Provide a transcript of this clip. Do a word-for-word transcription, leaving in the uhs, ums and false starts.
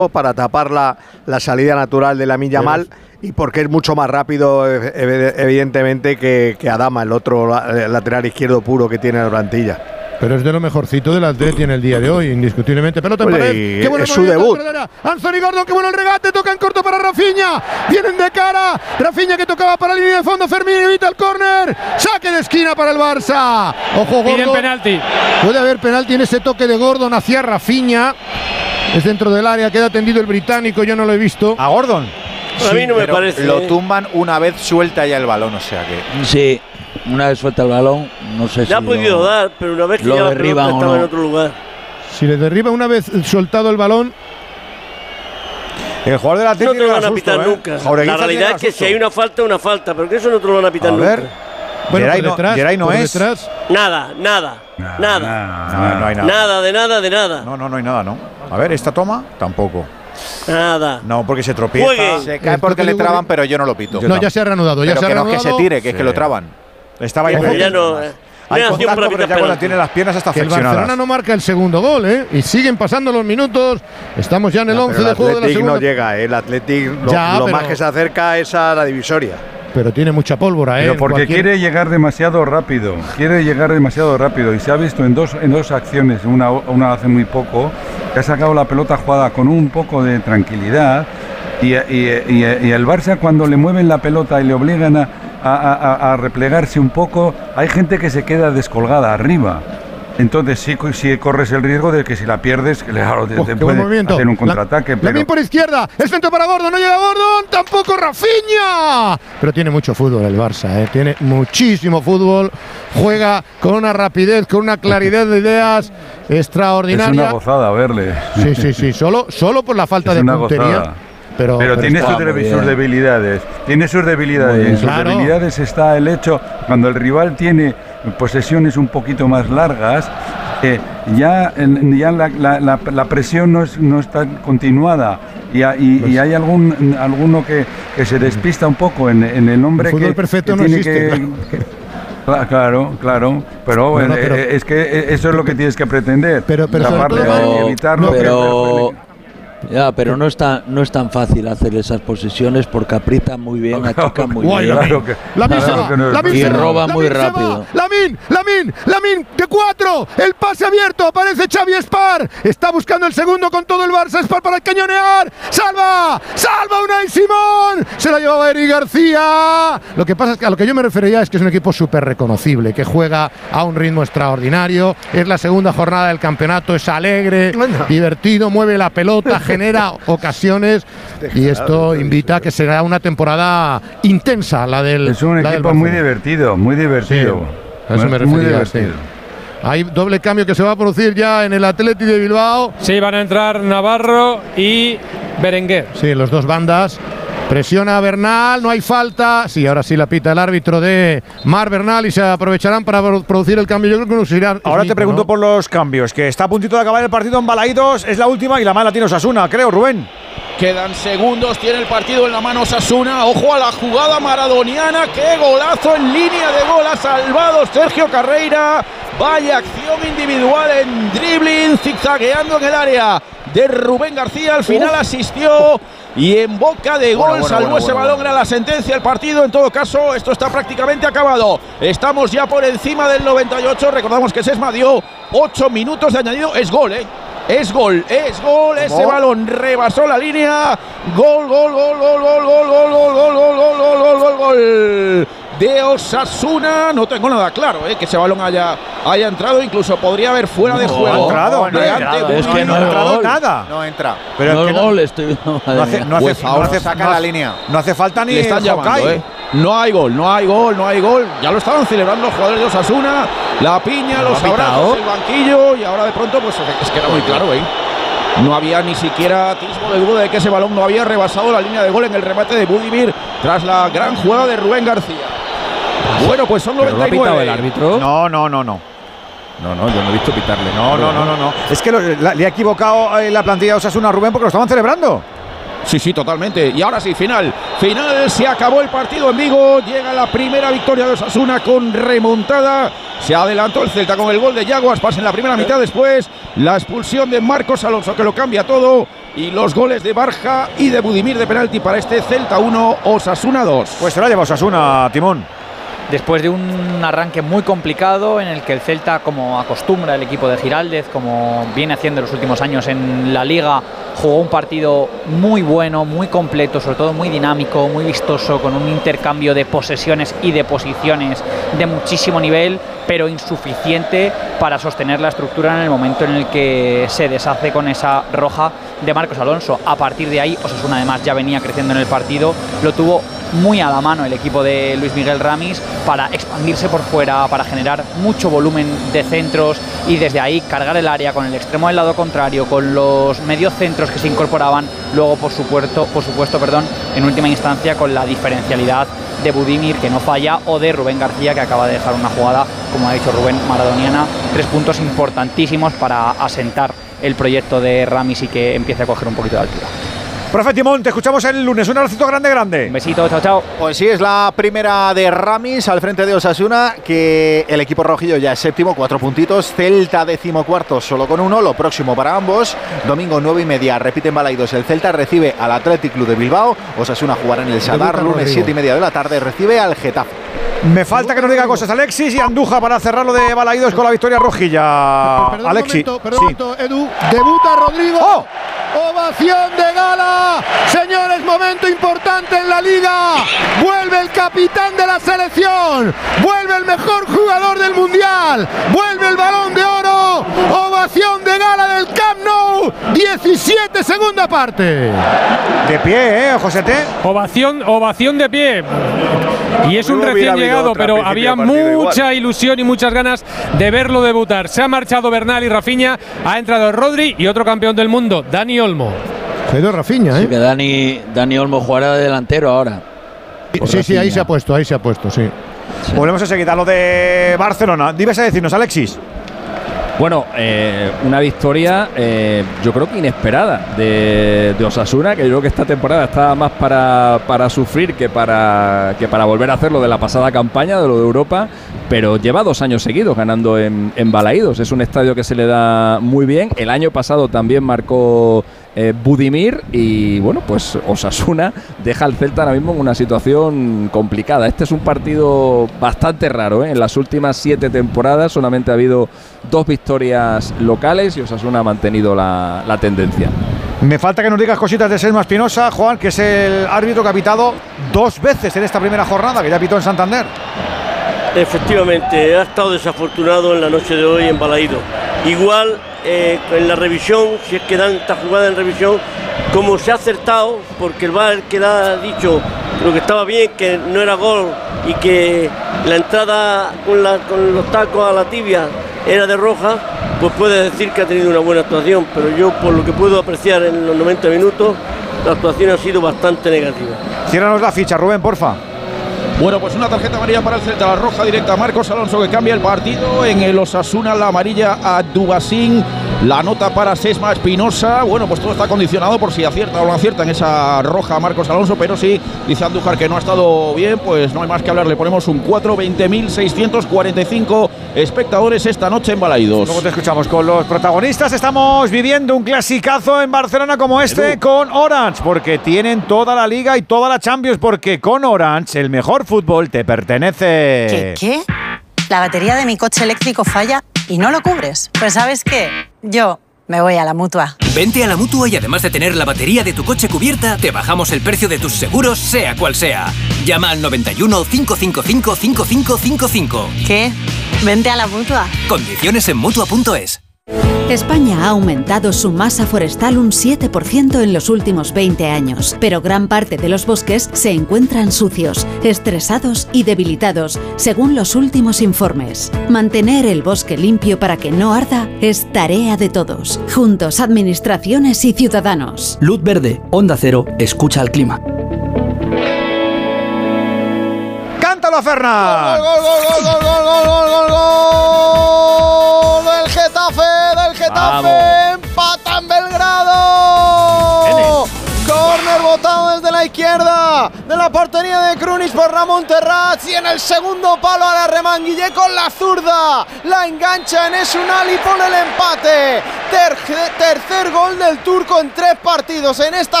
para tapar la, la salida natural de Lamine Yamal y porque es mucho más rápido, evidentemente, que, que Adama, el otro lateral izquierdo puro que tiene la plantilla. Pero es de lo mejorcito del Atleti en el día de hoy, indiscutiblemente. Pelota en pared. Qué bueno es su debut. Anthony Gordon, qué bueno el regate. Toca en corto para Rafinha. Vienen de cara. Rafinha que tocaba para la línea de fondo. Fermín evita el córner. Saque de esquina para el Barça. Ojo, Gordon. Piden penalti. Puede haber penalti en ese toque de Gordon hacia Rafinha. Es dentro del área. Queda tendido el británico. Yo no lo he visto. ¿A Gordon? Sí, a mí no me parece. Lo tumban una vez suelta ya el balón, o sea que. Sí. Una vez suelta el balón, no sé le si ha podido lo, dar, pero una vez que lo ya derriban la pelota estaba en otro lugar. Si le derriba una vez soltado el balón, el jugador del Atlético no te lo van a pitar susto, nunca. ¿eh? La realidad es que si hay una falta, una falta, pero que eso no te lo van a pitar a nunca. Ver. Bueno, Geray por no, detrás, Geray no por es. Detrás. Nada, nada, Nah, nada. nah, No, no hay nada. Nada, de nada, de nada. No, no, no hay nada, ¿no? A ver, esta toma, tampoco. Nada. No, porque se tropieza. Juegue. Se cae porque le traban, pero yo no lo pito. No, ya se ha reanudado. Ya pero se ha que no es reanudado. que se tire, que es Sí. que lo traban. Estaba ahí. Pero ya no. Eh. Hay Hay contacto, pero ya cuando tiene las piernas hasta Que el flexionadas. Barcelona no marca el segundo gol, ¿eh? Y siguen pasando los minutos. Estamos ya en el No, once pero de el juego de la Athletic segunda. no llega, ¿eh? El Athletic lo, Ya, lo pero- más que se acerca es a la divisoria. Pero tiene mucha pólvora, ¿eh? Pero porque Cualquier- quiere llegar demasiado rápido, quiere llegar demasiado rápido y se ha visto en dos, en dos acciones, una, una hace muy poco, que ha sacado la pelota jugada con un poco de tranquilidad y, y- y- y el Barça cuando le mueven la pelota y le obligan a, a- a- a replegarse un poco, hay gente que se queda descolgada arriba. Entonces sí, sí corres el riesgo de que si la pierdes, claro, te, Oh, te qué buen puede movimiento. hacer un contraataque. La, pero Lamine por izquierda. El centro para Gordon. No llega Gordon. Tampoco Rafinha. Pero tiene mucho fútbol el Barça, ¿eh? Tiene muchísimo fútbol. Juega con una rapidez, con una claridad de ideas es extraordinaria. una gozada verle. Sí, sí, sí. Solo, solo por la falta Es de una puntería. gozada. Pero, Pero, tiene está sus, muy debi- bien. sus debilidades. Tiene sus debilidades. Muy Y en bien. sus Claro. debilidades está el hecho, cuando el rival tiene posesiones un poquito más largas, eh, ya, en- ya la, la- la- la presión no es, no es tan continuada. Y, ha- y- y hay algún alguno que, que se despista un poco en, en el hombre El fútbol que, perfecto que no tiene existe, que, que- Cla- Claro, claro, pero, Bueno, eh, pero- eh, es que eh, eso es lo que tienes que pretender. Pero- pero sobre taparle todo, y Pero, evitarlo. que- pero, ya, pero no, está, no es tan fácil hacer esas posiciones porque aprietan muy bien, achican muy Guay, bien. Claro que- Lamine se claro va, que no es Lamine Y se va, roba muy Lamine se va, rápido. Lamine, Lamine, Lamine de cuatro, el pase abierto, aparece Xavi Spar, está buscando el segundo con todo el Barça, Spar para cañonear, salva, salva Unai Simón, se la llevaba Eric García. Lo que pasa es que a lo que yo me refería es que es un equipo súper reconocible, que juega a un ritmo extraordinario, es la segunda jornada del campeonato, es alegre, divertido, mueve la pelota, genera ocasiones y esto invita a que será una temporada intensa la del Es un la del equipo muy Barcelona. divertido, muy divertido. Sí, a eso me muy refería, divertido. sí. Hay doble cambio que se va a producir ya en el Athletic de Bilbao. Sí, van a entrar Navarro y Berenguer. Sí, los dos bandas. Presiona a Bernal, no hay falta. Sí, ahora sí la pita el árbitro de Mar Bernal y se aprovecharán para producir el cambio. Yo creo que nos irán. Ahora te pregunto por los cambios, que está a puntito de acabar el partido en Balaídos, es la última y la mala tiene Osasuna, creo, Rubén. Quedan segundos, tiene el partido en la mano Osasuna. Ojo a la jugada maradoniana. ¡Qué golazo en línea de gol! Ha salvado Sergio Carreira. Vaya acción individual en dribbling, zigzagueando en el área de Rubén García. Al final asistió y en boca de gol Bueno, bueno, salvó bueno, ese bueno, balón. bueno. Era la sentencia del partido. En todo caso, esto está prácticamente acabado. Estamos ya por encima del noventa y ocho. Recordamos que Sesma dio ocho minutos de añadido. Es gol, ¿eh? Es gol, es gol, ese balón rebasó la línea. Gol, gol, gol, gol, gol, gol, gol, gol, gol, gol, gol, gol, gol, gol, gol de Osasuna. No tengo nada claro, eh, que ese balón haya, haya entrado. Incluso podría haber fuera de juego. No ha entrado, no ha De entrado. ante Es que no ha no entrado gol. nada. No entra. Pero Pero no es el que gol, estoy viendo. no, no hace, no hace, Pues no ahora hace- saca no la hace- línea. No hace falta ni Le están Hawkeye. llamando, ¿eh? No hay gol, no hay gol, no hay gol. Ya lo estaban celebrando los jugadores de Osasuna. La piña, los abrazos, el banquillo. Y ahora de pronto, pues es que era muy claro, ¿eh? No había ni siquiera atisbo de duda de que ese balón no había rebasado la línea de gol en el remate de Budimir tras la gran jugada de Rubén García. Bueno, pues son noventa y nueve. árbitro? No, no, no, no. No, no, yo no he visto pitarle. No, no, no, no, no. Es que lo- la- le ha equivocado eh, la plantilla de Osasuna a Rubén porque lo estaban celebrando. Sí, sí, totalmente. Y ahora sí, final. Final, se acabó el partido en Vigo. Llega la primera victoria de Osasuna con remontada Se adelantó el Celta con el gol de Yago Aspas en la primera mitad. Después la expulsión de Marcos Alonso, que lo cambia todo. Y los goles de Barja y de Budimir de penalti para este Celta uno, Osasuna dos. Pues se la lleva Osasuna, Timón. Después de un arranque muy complicado en el que el Celta, como acostumbra el equipo de Giraldez, como viene haciendo en los últimos años en la Liga, jugó un partido muy bueno, muy completo, sobre todo muy dinámico, muy vistoso, con un intercambio de posesiones y de posiciones de muchísimo nivel, pero insuficiente para sostener la estructura en el momento en el que se deshace con esa roja de Marcos Alonso. A partir de ahí, Osasuna además ya venía creciendo en el partido, lo tuvo muy a la mano el equipo de Luis Miguel Ramis para expandirse por fuera, para generar mucho volumen de centros y desde ahí cargar el área con el extremo del lado contrario, con los mediocentros que se incorporaban, luego por supuesto, por supuesto, perdón, en última instancia con la diferencialidad de Budimir, que no falla, o de Rubén García, que acaba de dejar una jugada, como ha dicho Rubén, maradoniana. Tres puntos importantísimos para asentar el proyecto de Ramis y que empiece a coger un poquito de altura. Profe Timón, te escuchamos el lunes. Un abracito grande, grande. Un besito, chao, chao. Pues sí, es la primera de Ramis al frente de Osasuna, que el equipo rojillo ya es séptimo, cuatro puntitos. Celta decimocuarto, solo con uno. Lo próximo para ambos. Domingo nueve y media, repiten Balaidos. El Celta recibe al Athletic Club de Bilbao. Osasuna jugará en el Sadar. Lunes siete y media de la tarde, recibe al Getafe. Me falta que nos diga cosas Alexis y Andújar para cerrarlo de Balaidos con la victoria rojilla. Perdón, Alexis. Un momento, perdón, sí. momento, Edu. Debuta Rodrigo. ¡Oh! Ovación de gala. Señores, momento importante en la Liga. Vuelve el capitán de la selección. Vuelve el mejor jugador del Mundial. Vuelve el Balón de Oro. Ovación de gala del Camp Nou. diecisiete, segunda parte. De pie, ¿eh, Josete? Ovación, ovación de pie. Y es un recién llegado, pero había mucha ilusión y muchas ganas de verlo debutar. Se ha marchado Bernal y Rafinha, ha entrado Rodri y otro campeón del mundo, Dani Olmo. Se ha ido Rafinha, ¿eh? Sí, que Dani, Dani Olmo jugará de delantero ahora. Sí, sí, ahí se ha puesto, ahí se ha puesto, sí. sí. Volvemos enseguida a lo de Barcelona. Dibes a decirnos, Alexis. Bueno, eh, una victoria eh, yo creo que inesperada de, de Osasuna, que yo creo que esta temporada está más para, para sufrir que para, que para volver a hacer lo de la pasada campaña, de lo de Europa, pero lleva dos años seguidos ganando en, en Balaídos. Es un estadio que se le da muy bien. El año pasado también marcó eh, Budimir y bueno, pues Osasuna deja al Celta ahora mismo en una situación complicada. Este es un partido bastante raro, ¿eh? En las últimas siete temporadas solamente ha habido dos victorias locales y Osasuna ha mantenido la, la tendencia. Me falta que nos digas cositas de Selma Espinosa, Juan, que es el árbitro que ha pitado dos veces en esta primera jornada, que ya pitó en Santander. Efectivamente, ha estado desafortunado en la noche de hoy en Balaídos. Igual eh, en la revisión, si es que dan esta jugada en revisión, como se ha acertado, porque el V A R que ha dicho lo que estaba bien, que no era gol y que la entrada con, la, con los tacos a la tibia era de roja, pues puede decir que ha tenido una buena actuación, pero yo por lo que puedo apreciar en los noventa minutos, la actuación ha sido bastante negativa. Ciérranos la ficha, Rubén, porfa. Bueno, pues una tarjeta amarilla para el Celta, la roja directa a Marcos Alonso, que cambia el partido. En el Osasuna, la amarilla a Dubasín, la nota para Sesma Espinosa. Bueno, pues todo está condicionado por si acierta o no acierta en esa roja a Marcos Alonso, pero sí, dice Andújar que no ha estado bien, pues no hay más que hablar. Le ponemos un cuatro, veinte mil seiscientos cuarenta y cinco espectadores esta noche en Balaídos. Luego te escuchamos con los protagonistas. Estamos viviendo un clasicazo en Barcelona como este con Orange, porque tienen toda la Liga y toda la Champions, porque con Orange el mejor fútbol te pertenece. ¿Qué? ¿Qué? La batería de mi coche eléctrico falla y no lo cubres. Pues ¿sabes qué? Yo me voy a la Mutua. Vente a la Mutua y además de tener la batería de tu coche cubierta, te bajamos el precio de tus seguros, sea cual sea. Llama al noventa y uno, cinco cinco cinco, cinco cinco cinco cinco. ¿Qué? Vente a la Mutua. Condiciones en Mutua punto es. España ha aumentado su masa forestal un siete por ciento en los últimos veinte años, pero gran parte de los bosques se encuentran sucios, estresados y debilitados, según los últimos informes. Mantener el bosque limpio para que no arda es tarea de todos. Juntos, administraciones y ciudadanos. Luz verde, Onda Cero, escucha al clima. ¡Cántalo, Fernan! ¡Gol, gol, gol, gol, gol, gol, gol, gol, gol! Getafe, del Getafe, empata en Belgrado. Córner botado desde la izquierda de la portería de Krunic por Ramón Terrats, y en el segundo palo a la remanguillé con la zurda, la engancha en Esunal y pone el empate. Ter tercer gol del turco en tres partidos en esta